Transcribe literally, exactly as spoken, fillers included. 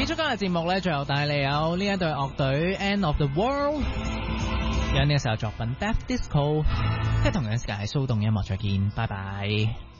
結束今日節目咧，最後帶你有呢一隊樂隊 End of the World， 有呢個時候作品 Death Disco， 即係同樣時間係騷動音樂，再見，拜拜。